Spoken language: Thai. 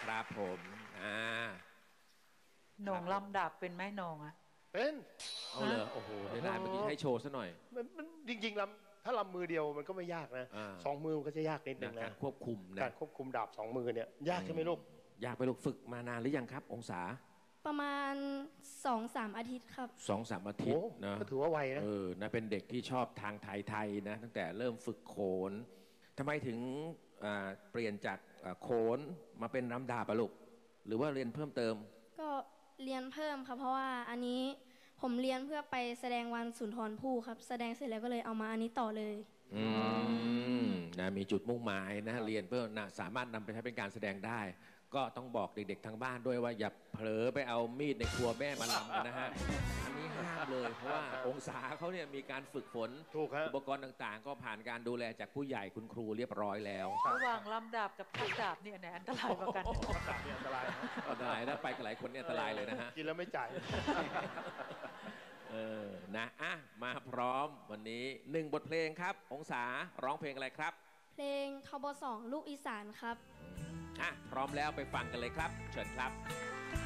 ครับผมโหน่งลำดับเป็นไหมโหน่งอะเป็นเอาเลยโอ้โหเดี๋ยวได้เมื่อกี้ให้โชว์ซะหน่อยมันจริงๆถ้าลำมือเดียวมันก็ไม่ยากนะสองมือมันก็จะยากนิดนึงนะการควบคุมนะการควบคุมดาบสองมือเนี่ยยากใช่ไหมลูกอยากไปลูกฝึกมานานหรือยังครับองศาประมาณ 2-3 อาทิตย์ครับ 2-3 อาทิตย์นะก็ถือว่าไวนะนะเป็นเด็กที่ชอบทางไทยนะตั้งแต่เริ่มฝึกโขนทำไมถึงเปลี่ยนจากโขนมาเป็นน้ำดาบลูกหรือว่าเรียนเพิ่มเติมก็เรียนเพิ่มครับเพราะว่าอันนี้ผมเรียนเพื่อไปแสดงวันสุนทรภู่ครับแสดงเสร็จแล้วก็เลยเอามาอันนี้ต่อเลยนะมีจุดมุ่งหมายนะเรียนเพื่อสามารถนำไปใช้เป็นการแสดงได้ก็ต้องบอกเด็กๆทางบ้านด้วยว่าอย่าเผลอไปเอามีดในครัวแม่มาลำกันนะฮะอันนี้ห้ามเลยเพราะว่าองศาเขาเนี่ยมีการฝึกฝนอุปกรณ์ต่างๆก็ผ่านการดูแลจากผู้ใหญ่คุณครูเรียบร้อยแล้วระหว่างลำดับกับทักดาบเนี่ยอันตรายกว่ากันทักดาบเนี่ยอันตรายอันตรายนะไปกับหลายคนเนี่ยอันตรายเลยนะฮะกินแล้วไม่จ่ายนะมาพร้อมวันนี้1 บทเพลงครับองศาร้องเพลงอะไรครับเพลงทบ2ลูกอีสานครับพร้อมแล้วไปฟังกันเลยครับเชิญครับ